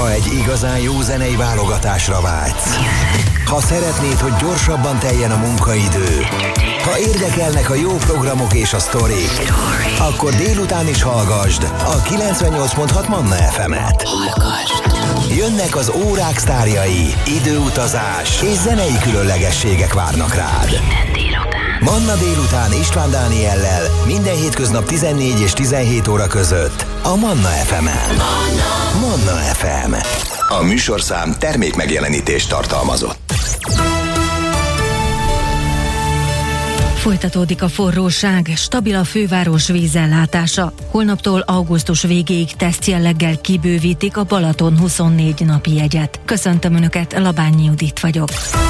Ha egy igazán jó zenei válogatásra vágysz, ha szeretnéd, hogy gyorsabban teljen a munkaidő, ha érdekelnek a jó programok és a sztorik, akkor délután is hallgasd a 98.6 Manna FM-et. Jönnek az órák sztárjai, időutazás és zenei különlegességek várnak rád. Manna délután István Dániellel minden hétköznap 14 és 17 óra között a Manna FM-en. Manna FM. A műsorszám termékmegjelenítést tartalmazott. Folytatódik a forróság, stabil a főváros vízellátása. Holnaptól augusztus végéig tesztjelleggel kibővítik a Balaton 24 napi jegyet. Köszöntöm Önöket, Labányi Judit vagyok.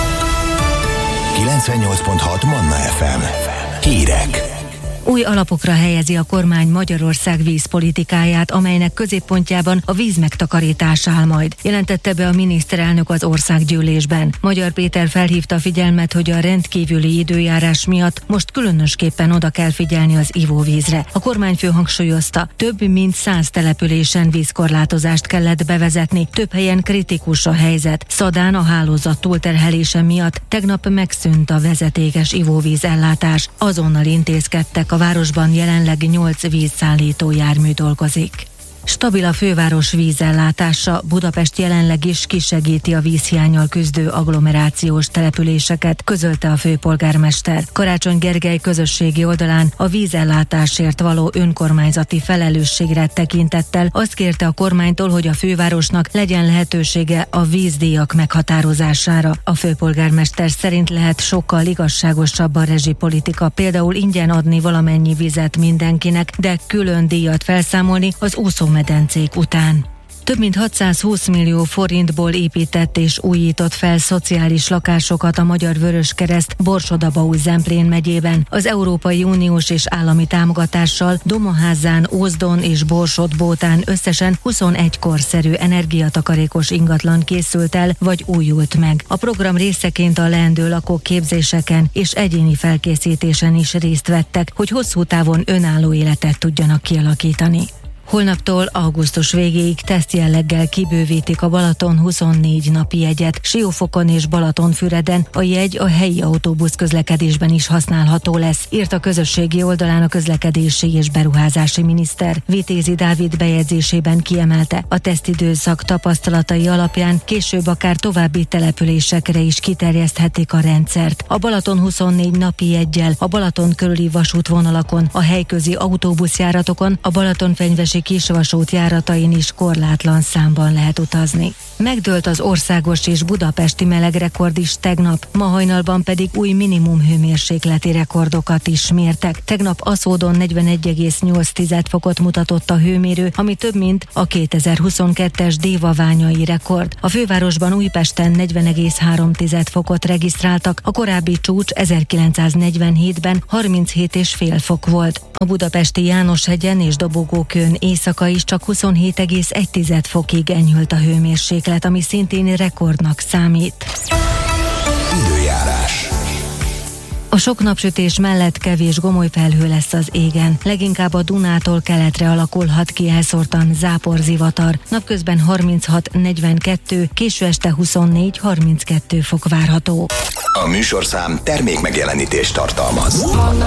98.6 Manna FM. Hírek. Új alapokra helyezi a kormány Magyarország vízpolitikáját, amelynek középpontjában a vízmegtakarítás áll majd, jelentette be a miniszterelnök az országgyűlésben. Magyar Péter felhívta a figyelmet, hogy a rendkívüli időjárás miatt most különösképpen oda kell figyelni az ivóvízre. A kormányfő hangsúlyozta, több mint 100 településen vízkorlátozást kellett bevezetni, több helyen kritikus a helyzet. Szadán a hálózat túlterhelése miatt tegnap megszűnt a vezetékes ivóvízellátás. Azonnal intézkedtek, a városban jelenleg 8 vízszállító jármű dolgozik. Stabil a főváros vízellátása, Budapest jelenleg is kisegíti a vízhiánnyal küzdő agglomerációs településeket, közölte a főpolgármester. Karácsony Gergely közösségi oldalán a vízellátásért való önkormányzati felelősségre tekintettel azt kérte a kormánytól, hogy a fővárosnak legyen lehetősége a vízdíjak meghatározására. A főpolgármester szerint lehet sokkal igazságosabb a rezsipolitika, például ingyen adni valamennyi vizet mindenkinek, de külön díjat felszámolni az úszómedencék után. Több mint 620 millió forintból épített és újított fel szociális lakásokat a Magyar Vöröskereszt Borsod-Abaúj-Zemplén megyében. Az Európai Uniós és állami támogatással Domaházán, Ózdon és Borsod-Bótán összesen 21 korszerű energiatakarékos ingatlan készült el vagy újult meg. A program részeként a leendő lakók képzéseken és egyéni felkészítésen is részt vettek, hogy hosszú távon önálló életet tudjanak kialakítani. Holnaptól augusztus végéig tesztjelleggel kibővítik a Balaton 24 napi jegyet. Siófokon és Balatonfüreden a jegy a helyi autóbusz közlekedésben is használható lesz, írt a közösségi oldalán a közlekedési és beruházási miniszter. Vitézi Dávid bejegyzésében kiemelte, a tesztidőszak tapasztalatai alapján később akár további településekre is kiterjeszthetik a rendszert. A Balaton 24 napi jeggyel a Balaton körüli vasútvonalakon, a helyközi autóbuszjáratokon, a Balatonfenyvesi kisvasút járatain is korlátlan számban lehet utazni. Megdőlt az országos és budapesti melegrekord is tegnap, ma hajnalban pedig új minimum hőmérsékleti rekordokat is mértek. Tegnap Aszódon 41,8 fokot mutatott a hőmérő, ami több mint a 2022-es dévaványai rekord. A fővárosban Újpesten 40,3 fokot regisztráltak, a korábbi csúcs 1947-ben 37,5 fok volt. A budapesti Jánoshegyen és Dobogókőn éjszaka is csak 27,1 fokig enyhült a hőmérséklet, ami szintén rekordnak számít. Időjárás. A sok napsütés mellett kevés gomoly felhő lesz az égen. Leginkább a Dunától keletre alakulhat ki elszórtan záporzivatar. Napközben 36-42, késő este 24-32 fok várható. A műsorszám termékmegjelenítést tartalmaz.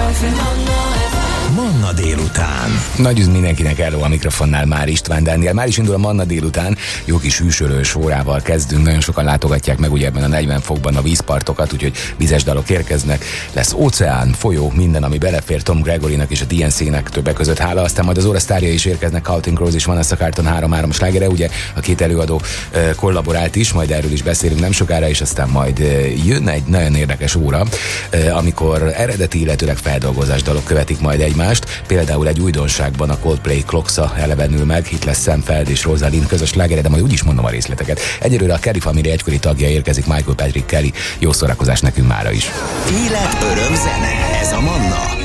Manna délután. Nagy üdv mindenkinek, hello, a mikrofonnál már István Dániel. Már is indul a Manna délután, jó kis hűsölős órával kezdünk. Nagyon sokan látogatják meg ugye ebben a 40 fokban a vízpartokat, úgyhogy vizes dalok érkeznek. Lesz óceán, folyó, minden, ami belefér Tom Gregorynak és a DNC-nek többek között hála. Aztán majd az óra sztárja is érkeznek, Counting Crows és Vanessa Carlton 3-3 slágere. Ugye a két előadó kollaborált is, majd erről is beszélünk nem sokára, és aztán majd jön egy nagyon érdekes óra, amikor eredeti, illetőleg feldolgozás dalok követik majd egymást. Például egy újdonságban a Coldplay Clocksa elevenül meg, itt lesz Sam Feld és Rosalind közös slágere, de majd úgyis mondom a részleteket. Egyelőre a Kelly Family egykori tagja érkezik, Michael Patrick Kelly. Jó szórakozás nekünk mára is. Élet, öröm, zene, ez a Manna.